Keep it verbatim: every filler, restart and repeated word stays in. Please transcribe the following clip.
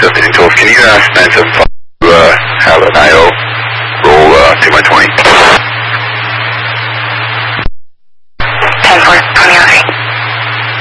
seventeen twelve. Can you ask nine seven five to uh, have an I O roll uh, two by twenty? ten four,